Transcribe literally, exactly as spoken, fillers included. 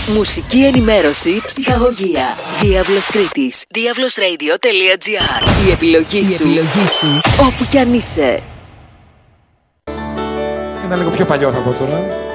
Μουσική ενημέρωση, ψυχαγωγία. Διάβλος Κρήτης. διάβλος radio τελεία gr. Η επιλογή σου. Η επιλογή σου. Όπου κι αν είσαι. Ένα λίγο πιο παλιό θα πω τώρα.